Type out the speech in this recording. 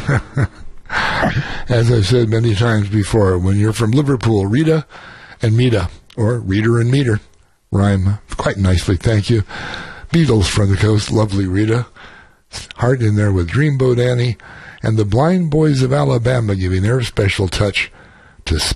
As I've said many times before, when you're from Liverpool, Rita and Mita, or Reader and Meter, rhyme quite nicely, thank you. Beatles from the coast, lovely Rita. Heart in there with Dreamboat Annie. And the Blind Boys of Alabama giving their special touch to